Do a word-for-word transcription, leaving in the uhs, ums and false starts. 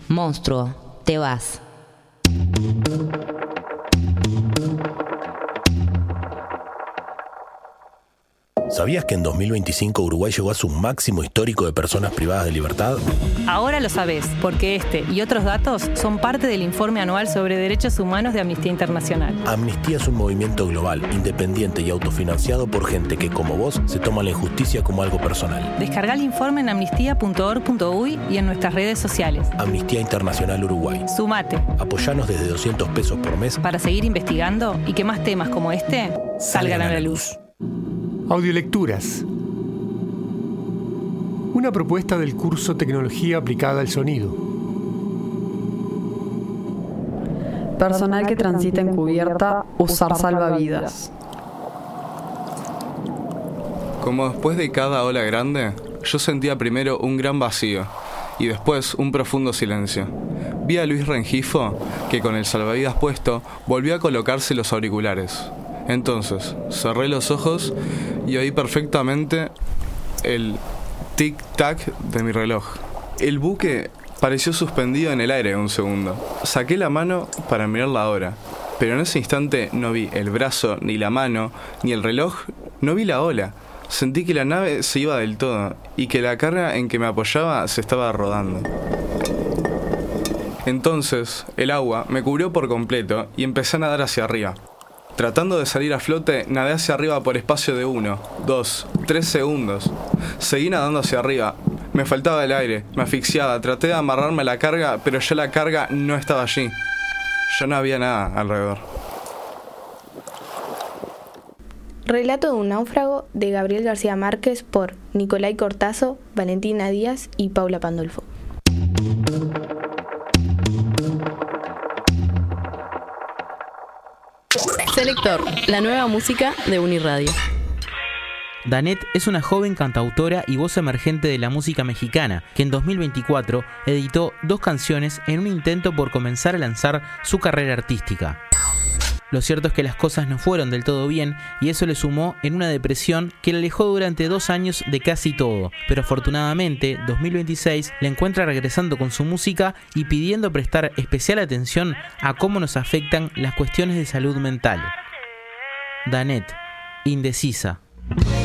Monstruo, te vas. ¿Sabías que en dos mil veinticinco Uruguay llegó a su máximo histórico de personas privadas de libertad? Ahora lo sabés, porque este y otros datos son parte del informe anual sobre derechos humanos de Amnistía Internacional. Amnistía es un movimiento global, independiente y autofinanciado por gente que, como vos, se toma la injusticia como algo personal. Descargá el informe en amnistía punto org punto uy y en nuestras redes sociales. Amnistía Internacional Uruguay. Sumate. Apoyanos desde doscientos pesos por mes para seguir investigando y que más temas como este salgan, salgan a la luz. Audiolecturas. Una propuesta del curso Tecnología aplicada al sonido. Personal que transita en cubierta, usar salvavidas. Como después de cada ola grande, yo sentía primero un gran vacío y después un profundo silencio. Vi a Luis Rengifo, que con el salvavidas puesto volvió a colocarse los auriculares. Entonces, cerré los ojos y oí perfectamente el tic-tac de mi reloj. El buque pareció suspendido en el aire un segundo. Saqué la mano para mirar la hora, pero en ese instante no vi el brazo, ni la mano, ni el reloj, no vi la ola. Sentí que la nave se iba del todo y que la carga en que me apoyaba se estaba rodando. Entonces, el agua me cubrió por completo y empecé a nadar hacia arriba. Tratando de salir a flote, nadé hacia arriba por espacio de uno, dos, tres segundos. Seguí nadando hacia arriba. Me faltaba el aire, me asfixiaba, traté de amarrarme a la carga, pero ya la carga no estaba allí. Ya no había nada alrededor. Relato de un náufrago de Gabriel García Márquez por Nicolai Cortazo, Valentina Díaz y Paula Pandolfo. Selector, la nueva música de Uniradio. Danette es una joven cantautora y voz emergente de la música mexicana que en dos mil veinticuatro editó dos canciones en un intento por comenzar a lanzar su carrera artística. Lo cierto es que las cosas no fueron del todo bien y eso le sumó en una depresión que la alejó durante dos años de casi todo, pero afortunadamente dos mil veintiséis la encuentra regresando con su música y pidiendo prestar especial atención a cómo nos afectan las cuestiones de salud mental. Danette, Indecisa.